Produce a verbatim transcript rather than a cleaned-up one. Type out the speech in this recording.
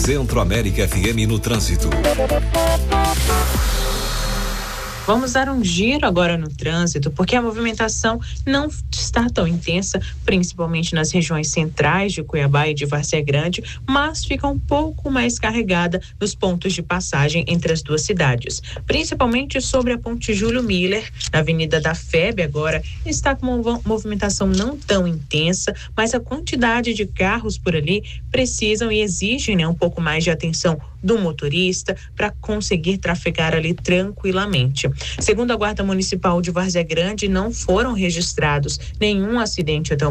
Centro América F M no trânsito. Vamos dar um giro agora no trânsito, porque a movimentação não está tão intensa, principalmente nas regiões centrais de Cuiabá e de Várzea Grande, mas fica um pouco mais carregada nos pontos de passagem entre as duas cidades, principalmente sobre a Ponte Júlio Miller, na Avenida da F E B agora, está com uma movimentação não tão intensa, mas a quantidade de carros por ali precisam e exigem, né, um pouco mais de atenção do motorista para conseguir trafegar ali tranquilamente. Segundo a Guarda Municipal de Várzea Grande, não foram registrados nenhum acidente até o